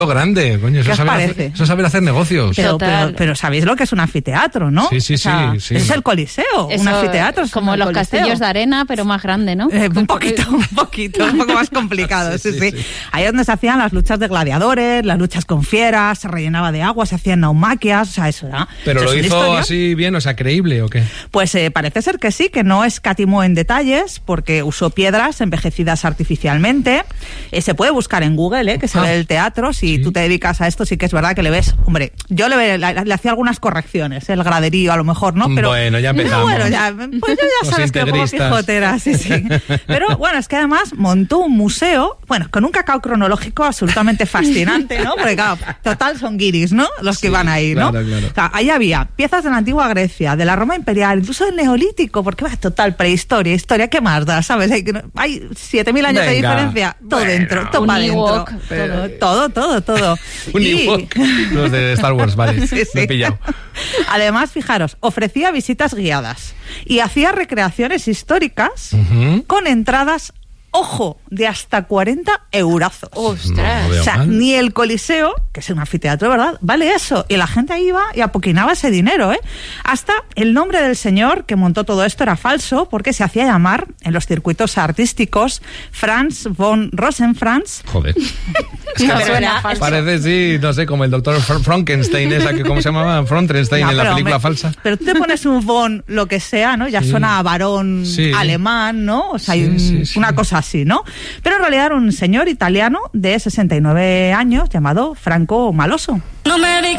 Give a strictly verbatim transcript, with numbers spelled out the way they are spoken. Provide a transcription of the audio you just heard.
grande, coño, eso ¿Qué os saber parece? hacer, eso saber hacer negocios. Pero, pero, pero sabéis lo que es un anfiteatro, ¿no? Sí, sí, o sea, sí, sí. Es el Coliseo, Eso, un anfiteatro. Es como el los Coliseo. castillos de arena, pero más grande, ¿no? Eh, un poquito, un poquito, un poco más complicado, sí, sí, sí, sí. Ahí es donde se hacían las luchas de gladiadores, las luchas con fieras, se rellenaba de agua, se hacían naumaquias, o sea, eso era... Pero eso lo es hizo una historia. así bien, o sea, creíble, ¿o qué? Pues eh, parece ser que sí, que no escatimó en detalles, porque usó piedras envejecidas artificialmente. Eh, se puede buscar en Google, eh, que se Ah, ve el teatro, si sí. tú te dedicas a esto, sí que es verdad que le ves, hombre, yo le, ve- le, le hacía algunas correcciones, el graderío a lo mejor, ¿no? Pero, Bueno, ya no, empezamos. bueno, ya, pues yo ya Los sabes que pongo integristas. pijotera, sí, sí. Pero bueno, es que además montó un museo, bueno, con un cacao cronológico absolutamente fascinante, ¿no? Porque claro, total son guiris, ¿no? Los que Sí, van ahí, ¿no? claro, claro. O sea, ahí había piezas de la antigua Grecia, de la Roma imperial, incluso del Neolítico, porque va, total prehistoria, historia, ¿qué más da? ¿Sabes? Hay, hay siete mil años de Venga, diferencia, todo bueno, dentro, todo un para dentro. Ewok, Todo, todo, todo, todo. Un Y- Ewok. Los de Star Wars, vale, Sí, me sí. he pillado. Además, fijaros, ofrecía visitas guiadas y hacía recreaciones históricas Ujú. con entradas, ojo, de hasta cuarenta eurazos. Ostras. No veo O sea, mal. ni el Coliseo, que es un anfiteatro, ¿verdad? Vale eso. Y la gente ahí iba y apoquinaba ese dinero, ¿eh? Hasta el nombre del señor que montó todo esto era falso, porque se hacía llamar, en los circuitos artísticos, Franz von Rosenfranz. Joder. Es No que suena parece, falso. parece, sí, no sé, como el doctor Fr- Frankenstein, esa que, ¿cómo se llamaba? Frankenstein No, en la pero, película hombre, falsa. Pero tú te pones un von, lo que sea, ¿no? Ya Sí. suena a varón Sí. alemán, ¿no? O sea, hay Sí, un- sí, sí. una cosa así, ¿no? Pero en realidad era un señor italiano de sesenta y nueve años llamado Franco Maloso. No me digas